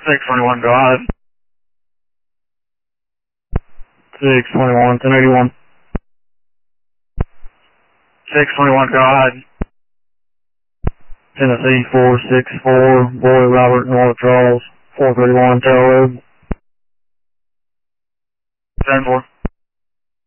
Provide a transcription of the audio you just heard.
621, go ahead. 621, 1081. 621, go ahead. Tennessee 464, Boy Robert North Charles, 431 Tail Road. 10-4.